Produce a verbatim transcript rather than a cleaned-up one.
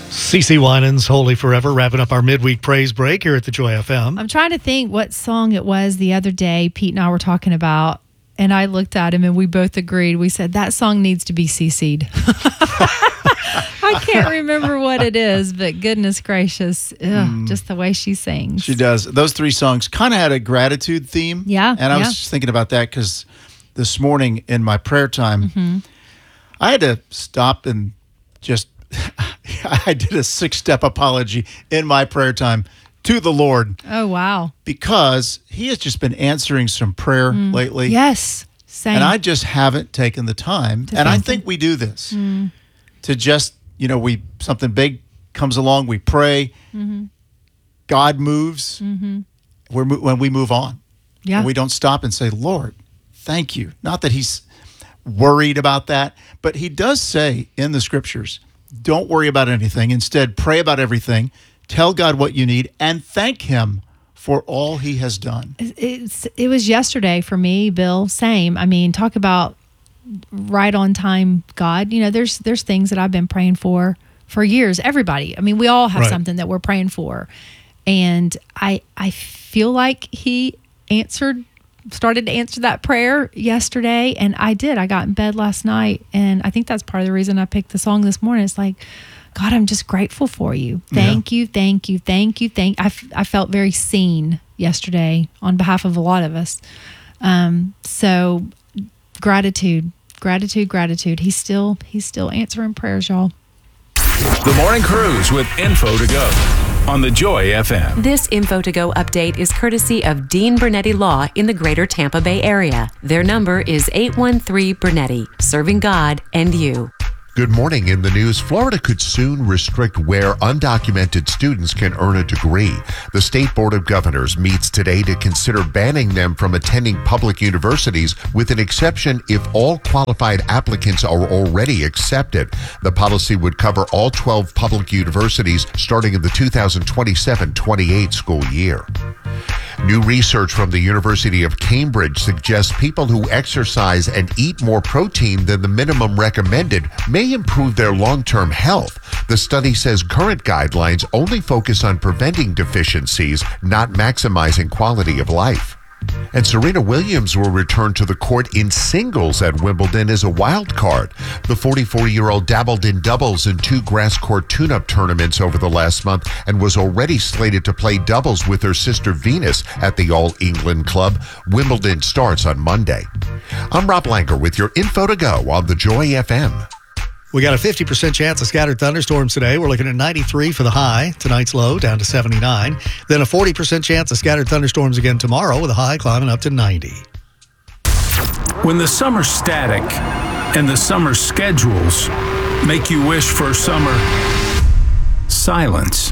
CeCe Winans, Holy Forever, wrapping up our midweek praise break here at the Joy F M. I'm trying to think what song it was the other day Pete and I were talking about, and I looked at him and we both agreed. We said, that song needs to be C C'd. I can't remember what it is, but goodness gracious, ugh, mm. just the way she sings. She does. Those three songs kind of had a gratitude theme. Yeah. And I yeah. was just thinking about that because this morning in my prayer time, mm-hmm. I had to stop and just, I did a six-step apology in my prayer time to the Lord. Oh, wow. Because he has just been answering some prayer mm. lately. Yes, same. And I just haven't taken the time. To and I think think we do this. Mm. To just, you know, we something big comes along, we pray, mm-hmm. God moves, mm-hmm. we're, when we move on. Yeah. And we don't stop and say, Lord, thank you. Not that he's worried about that, but he does say in the scriptures, don't worry about anything. Instead, pray about everything. Tell God what you need and thank him for all he has done. It's, it was yesterday for me, Bill. Same. I mean, talk about right on time God. You know, there's there's things that I've been praying for for years. Everybody. I mean, we all have right. something that we're praying for. And I I feel like he answered started to answer that prayer yesterday, and I did. I got in bed last night, and I think that's part of the reason I picked the song this morning. It's like, God, I'm just grateful for you. Thank yeah. you, thank you, thank you, thank. I, f- I felt very seen yesterday on behalf of a lot of us. Um, so gratitude, gratitude, gratitude. He's still he's still answering prayers, y'all. The Morning Cruise with Info to Go on the Joy F M. This Info to Go update is courtesy of Dean Bernetti Law in the greater Tampa Bay area. Their number is eight one three Bernetti, serving God and you. Good morning. In the news, Florida could soon restrict where undocumented students can earn a degree. The State Board of Governors meets today to consider banning them from attending public universities, with an exception if all qualified applicants are already accepted. The policy would cover all twelve public universities starting in the two thousand twenty-seven twenty-eight school year. New research from the University of Cambridge suggests people who exercise and eat more protein than the minimum recommended may improve their long-term health. The study says current guidelines only focus on preventing deficiencies, not maximizing quality of life. And Serena Williams will return to the court in singles at Wimbledon as a wild card. The forty-four-year-old dabbled in doubles in two grass court tune-up tournaments over the last month and was already slated to play doubles with her sister Venus at the All England Club. Wimbledon starts on Monday. I'm Rob Langer with your Info to Go on the Joy F M. We got a fifty percent chance of scattered thunderstorms today. We're looking at ninety-three for the high. Tonight's low down to seventy-nine. Then a forty percent chance of scattered thunderstorms again tomorrow with a high climbing up to ninety. When the summer's static and the summer schedules make you wish for summer silence.